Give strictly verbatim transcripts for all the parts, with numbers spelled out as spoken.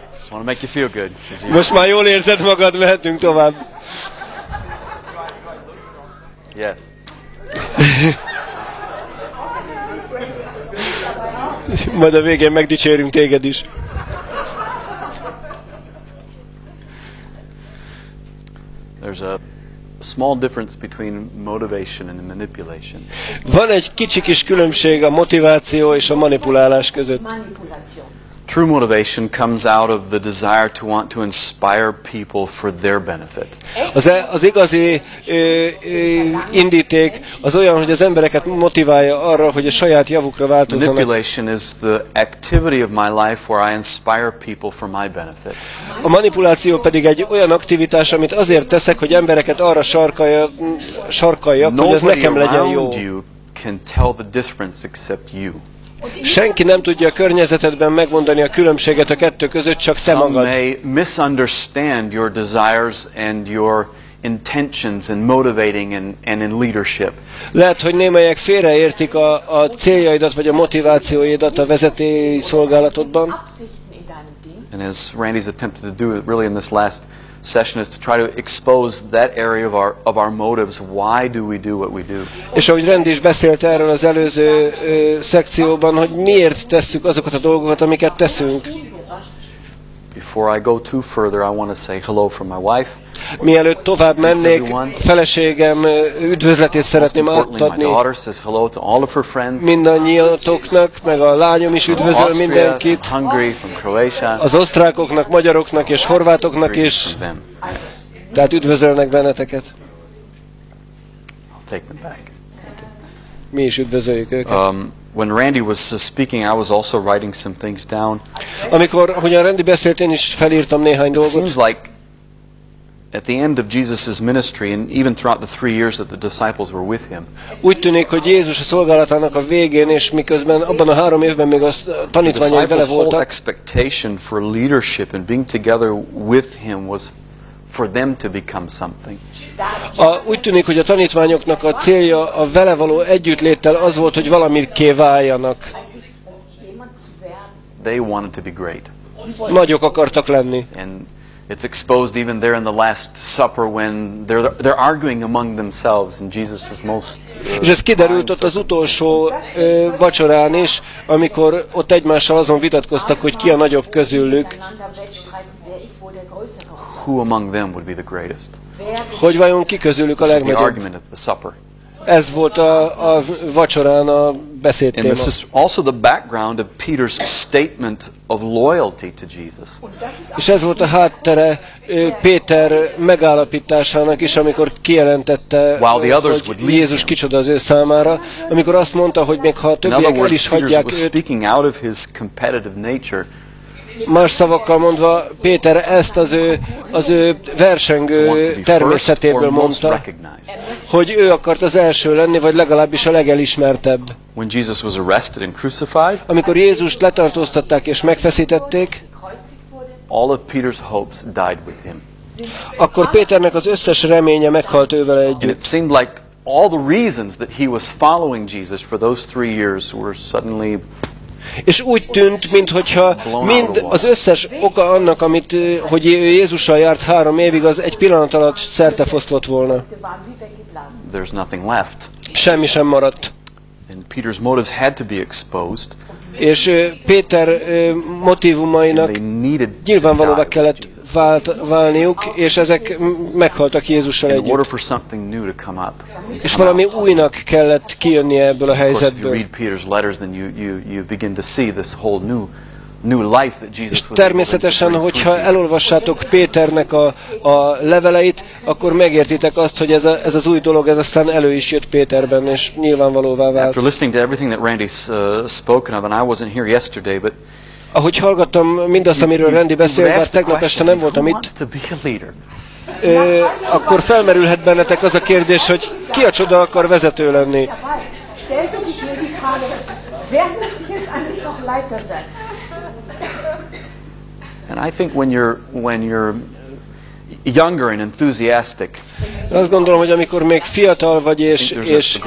Just want to make you feel good. Most már jól érzed magad, mehetünk tovább. Yes. Majd a végén megdicsérünk téged is. There's a small difference between motivation and manipulation. Van egy kicsi kis különbség a motiváció és a manipulálás között. True motivation comes out of the desire to want to inspire people for their benefit. Az, az igazi ö, ö, indíték az olyan, hogy az embereket motiválja arra, hogy a saját javukra változzanak. Manipulation is the activity of my life where I inspire people for my benefit. A manipuláció pedig egy olyan aktivitás, amit azért teszek, hogy embereket arra sarkalja, sarkaljak, hogy ez nekem legyen jó. Nobody around you can tell the difference except you. Senki nem tudja a környezetedben megmondani a különbséget a kettő között, csak te Some magad. may misunderstand your desires and your intentions in motivating and, and in leadership. Lehet, hogy némelyek félreértik a, a céljaidat vagy a motivációidat a vezetői szolgálatodban. And as Randy's attempted to do really in this last session is to try to expose that area of our of our motives. Why do we do what we do? És ahogy Randy is beszélt erről az előző ö, szekcióban, hogy miért tesszük azokat a dolgokat, amiket teszünk. Before I go too further, I want to say hello from my wife. Mielőtt tovább mennék, feleségem üdvözletét szeretném átadni mindannyiatoknak, meg a lányom is üdvözöl mindenkit, az osztrákoknak, magyaroknak és horvátoknak is, tehát üdvözölnek benneteket. Mi is üdvözöljük őket. Um, when Randy was speaking, I was also writing some things down. Amikor, hogyan Randy beszélt, én is felírtam néhány dolgot. It seems like at the end of Jesus' ministry, and even throughout the three years that the disciples were with him, úgy tűnik, hogy Jézus a szolgálatának a végén, és miközben abban a három évben még a tanítványai vele whole voltak, expectation for leadership and being together with him was for them to become something. A, úgy tűnik, hogy a tanítványoknak a célja a vele való együttléttel az volt, hogy valamitké váljanak. They wanted to be great. Nagyok akartak lenni. And it's exposed even there in the Last Supper when they're they're arguing among themselves, and Jesus is most. Uh, És ez kiderült ott az utolsó ö, vacsorán is, amikor ott egymással azon vitatkoztak, hogy ki a nagyobb közülük. Who among them would be the greatest? Hogy vajon ki közülük a This was the legnagyobb? argument at the supper. Ez volt a, a vacsorán a beszédtéma. And this is also the background of Peter's statement of loyalty to Jesus. És ez volt a háttere Péter megállapításának is, amikor kijelentette, hogy Jézus kicsoda az ő számára, amikor azt mondta, hogy még ha a többiek el is hagyják őt, speaking out of his competitive nature. Más szavakkal mondva, Péter ezt az ő, az ő versengő természetéből mondta, hogy ő akart az első lenni, vagy legalábbis a legelismertebb. When Jesus was arrested and crucified, amikor Jézust letartóztatták és megfeszítették, all of Peter's hopes died with him. Akkor Péternek az összes reménye meghalt ővel együtt. And it seemed like all the reasons that he was following Jesus for those three years were suddenly. És úgy tűnt, minthogyha mind az összes oka annak, amit, hogy Jézussal járt három évig, az egy pillanat alatt szertefoszlott volna. There's nothing left. Semmi sem maradt. And Peter's motives had to be exposed. És Péter motívumainak nyilvánvalóvá kellett vált, válniuk, és ezek meghaltak Jézussal együtt. És valami újnak kellett kijönnie ebből a helyzetből. És természetesen, hogyha elolvassátok Péternek a, a leveleit, akkor megértitek azt, hogy ez, a, ez az új dolog, ez aztán elő is jött Péterben, és nyilvánvalóvá vált. After listening to everything that Randy's uh, spoken of, and I wasn't here yesterday, but ahogy hallgattam mindazt, amiről Randy beszélt, bár tegnap este nem voltam itt, ö, akkor felmerülhet bennetek az a kérdés, hogy ki a csoda akar vezető lenni? And I think when you're when you're younger and enthusiastic, Azt gondolom, hogy amikor még fiatal vagy, és, és,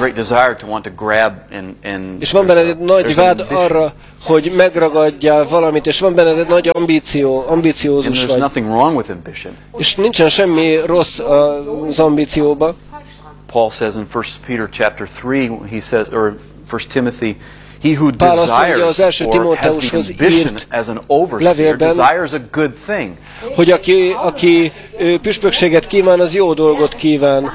és van benned egy nagy vád arra, hogy megragadjál valamit, és van benned egy nagy ambíció, ambiciózus vagy. És nincsen semmi rossz az ambícióban. Paul says in First Peter chapter three, he says, or First Timothy, he who desires or has the ambition as an overseer desires a good thing. Hogy aki, aki püspökséget kíván, az jó dolgot kíván.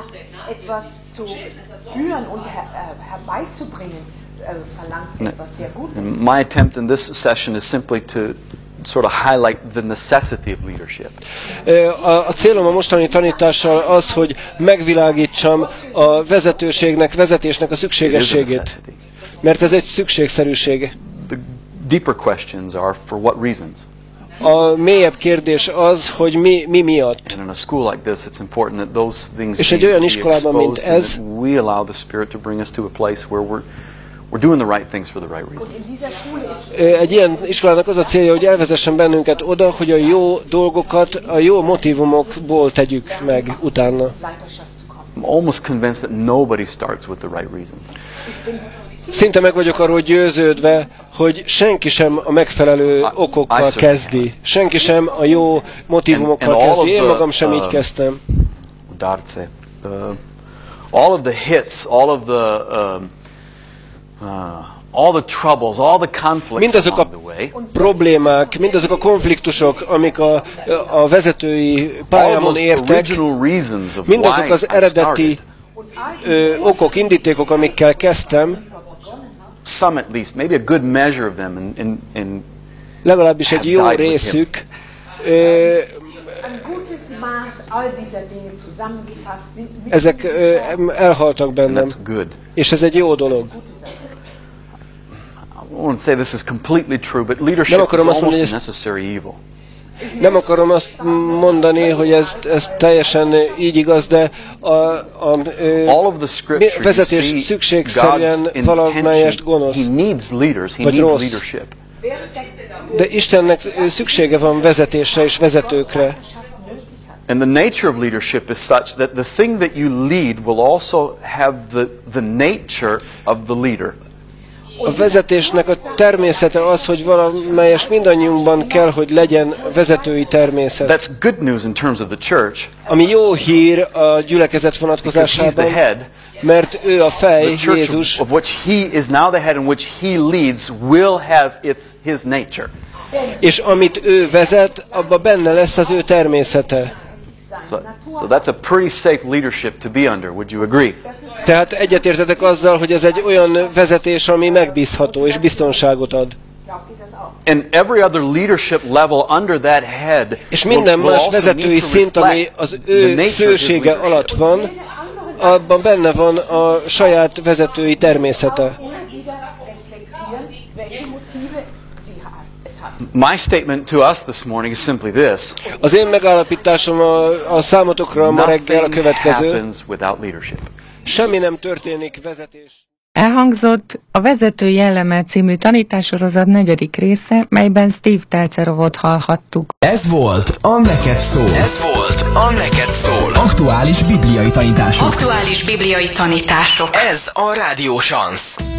My attempt in this session is simply to sort of highlight the necessity of leadership. A, a célom a mostani tanítással az, hogy megvilágítsam a vezetőségnek, vezetésnek a szükségességét. Mert ez egy szükségszerűség. The deeper questions are for what reasons? A mélyebb kérdés az, hogy mi, mi miatt. And in a school like this, it's important that those things És egy olyan iskolában, mint ez, we allow the Spirit to bring us to a place where we're We're doing the right things for the right reasons. Egy ilyen iskolának az a célja, hogy elvezessen bennünket oda, hogy a jó dolgokat a jó motívumokból tegyük meg utána. I'm almost convinced that nobody starts with the right reasons. Szinte meg vagyok arról győződve, hogy senki sem a megfelelő okokkal kezdi. Senki sem a jó motívumokkal kezdi. Én magam sem így kezdtem. All of the hits, all of the Uh, all the troubles, all the conflicts mindazok a problémák, mindazok a konfliktusok, amik a, a vezetői pályámon értek, mindazok az eredeti ö, okok, indítékok, amikkel kezdtem, some at least, maybe a good measure of them in, in, in legalábbis egy jó részük, ö, ezek ö, elhaltak bennem, és ez egy jó dolog. I won't say this is completely true, but leadership is almost a necessary evil. Nem akarom azt mondani, hogy ez, ez teljesen így igaz, de a, a, a vezetés szükségszerűen valamelyest gonosz, vagy rossz. De Istennek szüksége van vezetésre és vezetőkre. And the nature of leadership is such that the thing that you lead will also have the, the nature of the leader. A vezetésnek a természete az, hogy valamelyes mindannyiunkban kell, hogy legyen vezetői természet. That's good news in terms of the church. Ami jó hír a gyülekezet vonatkozásában, mert ő a fej, Jézus. Of which he is now the head and which he leads will have its his nature. És amit ő vezet, abban benne lesz az ő természete. So, so that's a pretty safe leadership to be under. Would you agree? Tehát egyetértetek azzal, hogy ez egy olyan vezetés, ami megbízható és biztonságot ad. And every other leadership level under that head. És minden más vezetői szint, ami az ő fősége alatt van, abban benne van a saját vezetői természete. My statement to us this morning is simply this. Az én megállapításom a, a számotokra ma reggel a következő. Semmi nem történik vezetés. Elhangzott a Vezető jelleme című tanítássorozat negyedik része, melyben Steve Telcerovot hallhattuk. Ez volt a Neked Szól. Ez volt a Neked Szól. Aktuális bibliai tanítások. Aktuális bibliai tanítások. Ez a Rádió Sansz.